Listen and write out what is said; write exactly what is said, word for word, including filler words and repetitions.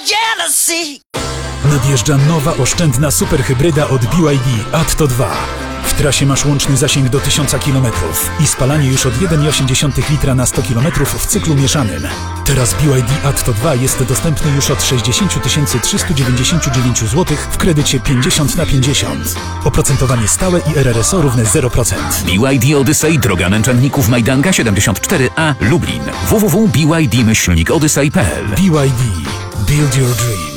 jealousy. Nadjeżdża nowa oszczędna superhybryda od B Y D Atto dwa. W trasie masz łączny zasięg do tysiąc kilometrów i spalanie już od jeden przecinek osiem litra na sto kilometrów w cyklu mieszanym. Teraz B Y D Atto dwa jest dostępny już od sześćdziesiąt tysięcy trzysta dziewięćdziesiąt dziewięć złotych w kredycie pięćdziesiąt na pięćdziesiąt. Oprocentowanie stałe i R R S O równe zero procent. B Y D Odyssey, droga męczenników Majdanka siedemdziesiąt cztery A, Lublin. w w w kropka b y d myślnik odyssey kropka p l. B Y D. Build your dream.